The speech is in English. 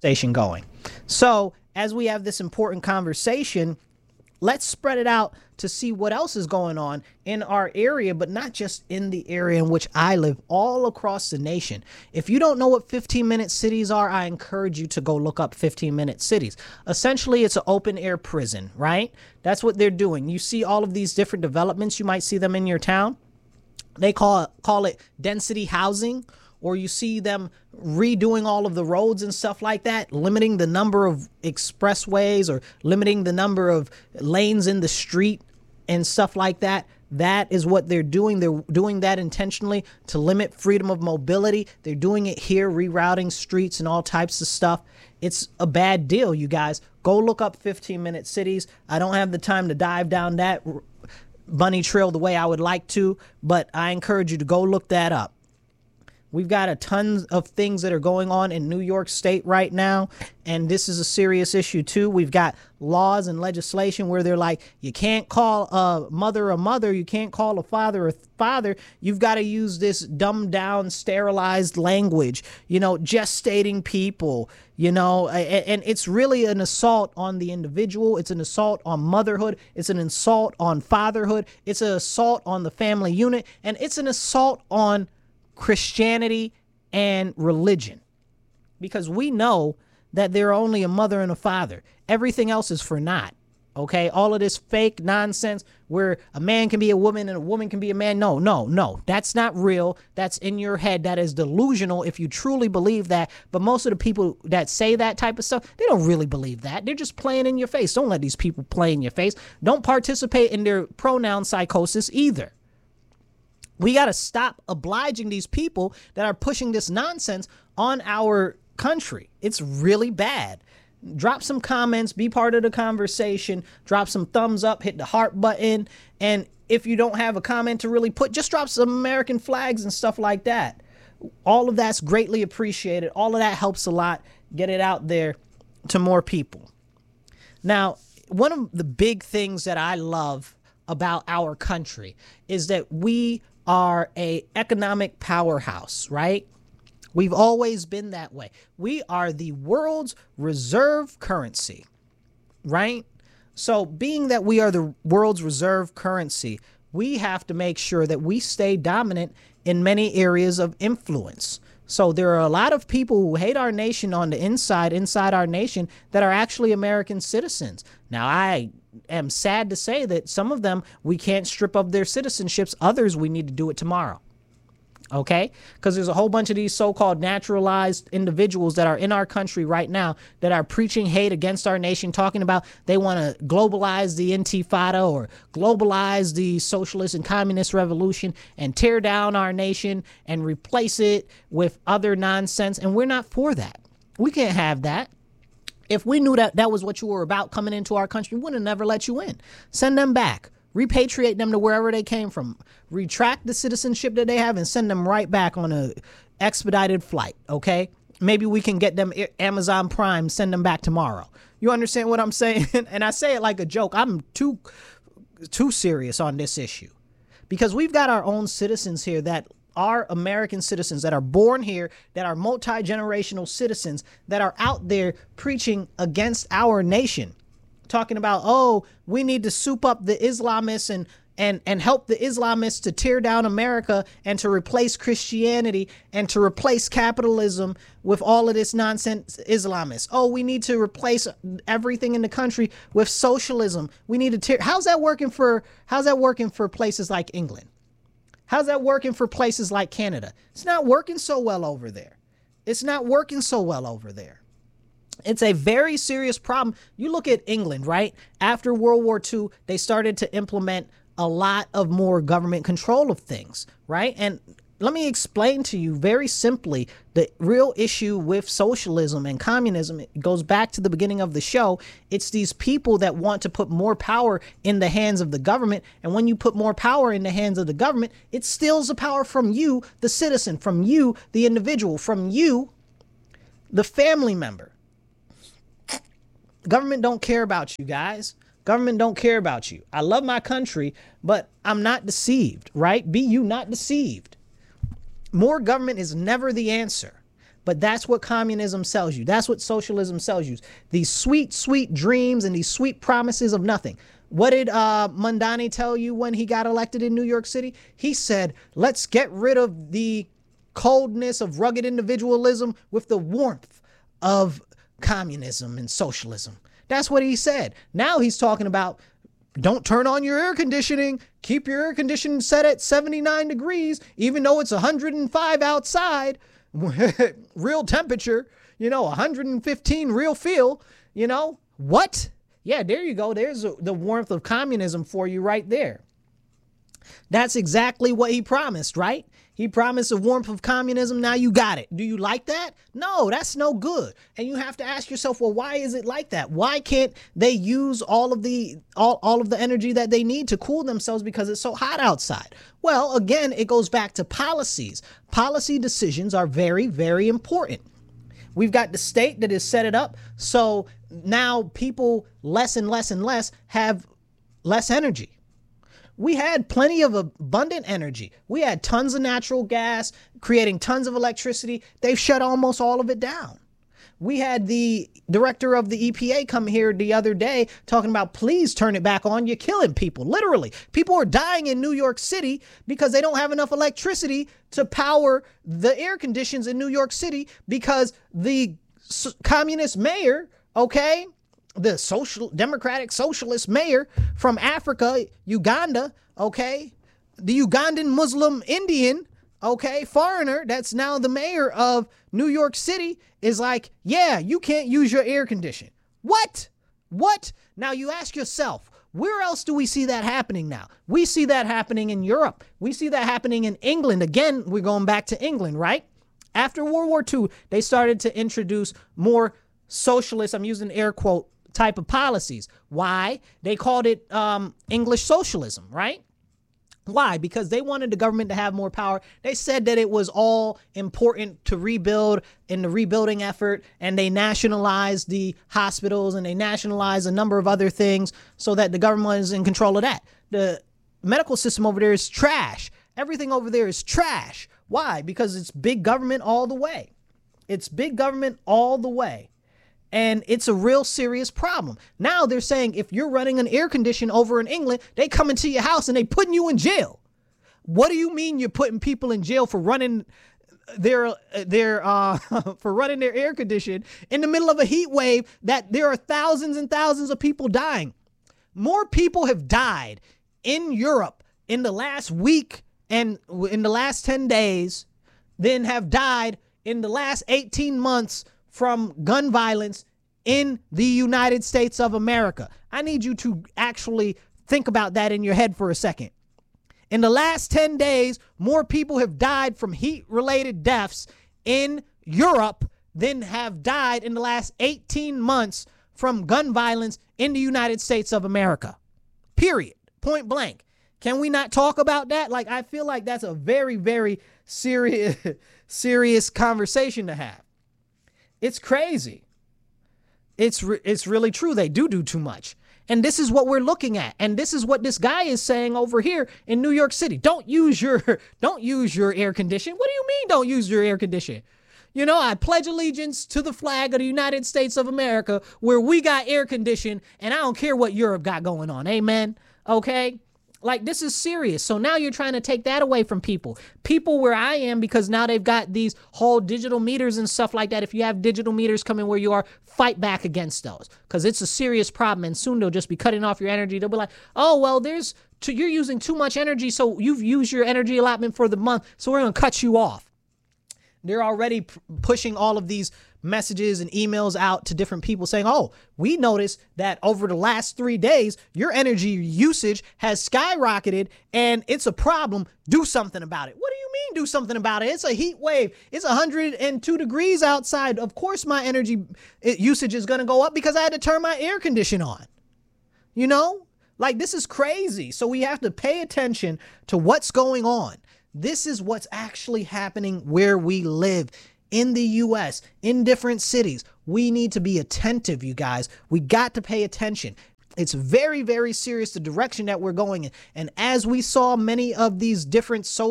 conversation going. So as we have this important conversation, let's spread it out to see what else is going on in our area, but not just in the area in which I live, all across the nation. If you don't know what 15-minute cities are, I encourage you to go look up 15-minute cities. Essentially, it's an open air prison, right? That's what they're doing. You see all of these different developments. You might see them in your town. They call it density housing, or you see them redoing all of the roads and stuff like that, limiting the number of expressways or limiting the number of lanes in the street and stuff like that. That is what they're doing. They're doing that intentionally to limit freedom of mobility. They're doing it here, rerouting streets and all types of stuff. It's a bad deal, you guys. Go look up 15-minute cities. I don't have the time to dive down that bunny trail the way I would like to, but I encourage you to go look that up. We've got a ton of things that are going on in New York State right now, and this is a serious issue too. We've got laws and legislation where they're like, you can't call a mother, you can't call a father a father. You've got to use this dumbed down, sterilized language, gestating people, and it's really an assault on the individual. It's an assault on motherhood. It's an assault on fatherhood. It's an assault on the family unit, and it's an assault on Christianity and religion, because we know that they're only a mother and a father. Everything else is for naught. Okay. All of this fake nonsense where a man can be a woman and a woman can be a man. No, that's not real. That's in your head. That is delusional if you truly believe that. But most of the people that say that type of stuff, they don't really believe that. They're just playing in your face. Don't let these people play in your face. Don't participate in their pronoun psychosis either. We got to stop obliging these people that are pushing this nonsense on our country. It's really bad. Drop some comments, be part of the conversation, drop some thumbs up, hit the heart button. And if you don't have a comment to really put, just drop some American flags and stuff like that. All of that's greatly appreciated. All of that helps a lot. Get it out there to more people. Now, one of the big things that I love about our country is that we are a economic powerhouse, right? We've always been that way. We are the world's reserve currency, right? So being that we are the world's reserve currency, we have to make sure that we stay dominant in many areas of influence. So there are a lot of people who hate our nation on the inside our nation that are actually American citizens. Now, I am sad to say that some of them, we can't strip of their citizenships. Others, we need to do it tomorrow. Okay? Because there's a whole bunch of these so-called naturalized individuals that are in our country right now that are preaching hate against our nation, talking about they want to globalize the Intifada or globalize the socialist and communist revolution and tear down our nation and replace it with other nonsense. And we're not for that. We can't have that. If we knew that that was what you were about coming into our country, we would have never let you in. Send them back. Repatriate them to wherever they came from. Retract the citizenship that they have and send them right back on a expedited flight, okay? Maybe we can get them Amazon Prime, send them back tomorrow. You understand what I'm saying? And I say it like a joke. I'm too serious on this issue because we've got our own citizens here that are American citizens that are born here, that are multi-generational citizens that are out there preaching against our nation, talking about, oh, we need to soup up the Islamists and help the Islamists to tear down America and to replace Christianity and to replace capitalism with all of this nonsense Islamists. Oh, we need to replace everything in the country with socialism. We need to tear. How's that working for places like England? How's that working for places like Canada? It's not working so well over there. It's a very serious problem. You look at England, right? After World War II, they started to implement a lot of more government control of things, right? And let me explain to you very simply the real issue with socialism and communism. It goes back to the beginning of the show. It's these people that want to put more power in the hands of the government. And when you put more power in the hands of the government, it steals the power from you, the citizen, from you, the individual, from you, the family member. Government don't care about you guys. Government don't care about you. I love my country, but I'm not deceived, right? Be you not deceived. More government is never the answer. But that's what communism sells you. That's what socialism sells you. These sweet, sweet dreams and these sweet promises of nothing. What did Mamdani tell you when he got elected in New York City? He said, let's get rid of the coldness of rugged individualism with the warmth of communism and socialism. That's what he said. Now he's talking about, don't turn on your air conditioning. Keep your air conditioning set at 79 degrees, even though it's 105 outside. Real temperature, 115 real feel, what? Yeah, there you go. There's the warmth of communism for you right there. That's exactly what he promised, right? He promised a warmth of communism. Now you got it. Do you like that? No, that's no good. And you have to ask yourself, well, why is it like that? Why can't they use all of the energy that they need to cool themselves because it's so hot outside? Well, again, it goes back to policies. Policy decisions are very, very important. We've got the state that has set it up. So now people less and less and less have less energy. We had plenty of abundant energy. We had tons of natural gas, creating tons of electricity. They've shut almost all of it down. We had the director of the EPA come here the other day talking about, please turn it back on. You're killing people. Literally, people are dying in New York City because they don't have enough electricity to power the air conditions in New York City because the communist mayor, okay, the democratic socialist mayor from Africa, Uganda, okay, the Ugandan Muslim Indian, okay, foreigner that's now the mayor of New York City is like, yeah, you can't use your air condition. What? Now you ask yourself, where else do we see that happening now? We see that happening in Europe. We see that happening in England. Again, we're going back to England, right? After World War II, they started to introduce more socialist, I'm using air quote, type of policies. Why? They called it English socialism, right? Why? Because they wanted the government to have more power. They said that it was all important to rebuild in the rebuilding effort, and they nationalized the hospitals and they nationalized a number of other things so that the government is in control of that. The medical system over there is trash. Everything over there is trash. Why? Because it's big government all the way. It's big government all the way. And it's a real serious problem. Now they're saying if you're running an air condition over in England, they come into your house and they putting you in jail. What do you mean you're putting people in jail for running their for running their air condition in the middle of a heat wave that there are thousands and thousands of people dying? More people have died in Europe in the last week and in the last 10 days than have died in the last 18 months from gun violence in the United States of America. I need you to actually think about that in your head for a second. In the last 10 days, more people have died from heat-related deaths in Europe than have died in the last 18 months from gun violence in the United States of America. Period. Point blank. Can we not talk about that? Like, I feel like that's a very, very serious conversation to have. It's crazy. It's really true. They do too much. And this is what we're looking at. And this is what this guy is saying over here in New York City. Don't use your air condition. What do you mean don't use your air condition? I pledge allegiance to the flag of the United States of America where we got air condition and I don't care what Europe got going on. Amen. Okay. Like, this is serious. So now you're trying to take that away from people where I am, because now they've got these whole digital meters and stuff like that. If you have digital meters coming where you are, fight back against those, because it's a serious problem. And soon they'll just be cutting off your energy. They'll be like, oh, well, you're using too much energy. So you've used your energy allotment for the month. So we're going to cut you off. They're already pushing all of these messages and emails out to different people saying, oh, we noticed that over the last 3 days, your energy usage has skyrocketed and it's a problem. Do something about it. What do you mean do something about it? It's a heat wave. It's 102 degrees outside. Of course, my energy usage is going to go up because I had to turn my air condition on. Like, this is crazy. So we have to pay attention to what's going on. This is what's actually happening where we live in the U.S., in different cities. We need to be attentive, you guys. We got to pay attention. It's very, very serious, the direction that we're going in. And as we saw many of these different social